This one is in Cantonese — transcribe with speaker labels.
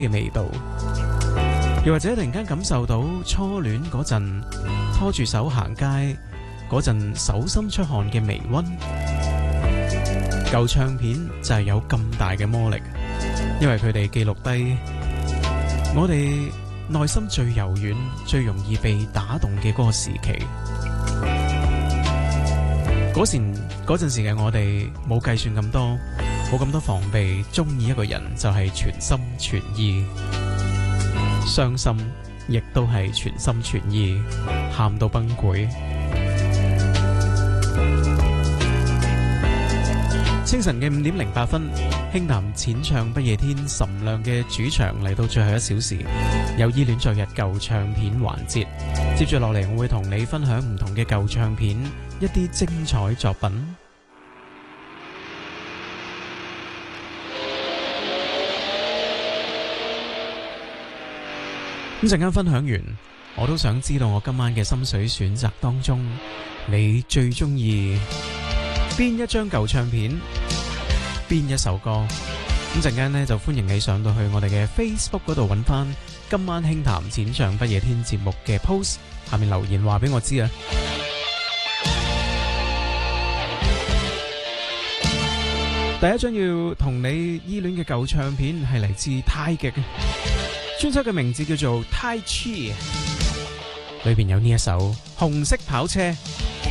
Speaker 1: 嘅味道，又或者突然間感受到初戀嗰陣拖住手行街嗰陣手心出汗嘅微溫。舊唱片就係有咁大嘅魔力，因為佢哋記錄低我哋內心最柔軟、最容易被打動嘅嗰個時期。嗰陣時嘅我哋冇計算咁多，冇咁多防備，中意一個人就係全心全意，傷心亦都係全心全意，喊到崩潰。清晨嘅5:08，輕談淺唱不夜天，岑亮嘅主場嚟到最後1小時，有依戀昨日舊唱片環節。接住落嚟，我會同你分享唔同嘅舊唱片，一啲精彩作品。咁陣間分享完，我都想知道我今晚嘅心水選擇當中，你最中意邊一張舊唱片，邊一首歌？咁陣間呢，就歡迎你上到去我哋嘅 Facebook 嗰度揾翻今晚輕談淺唱不夜天節目嘅 post， 下面留言話俾我知啊！第一張要同你依戀嘅舊唱片係嚟自太極，專輯嘅名字叫做 Tai Chi， 裏邊有呢一首紅色跑車。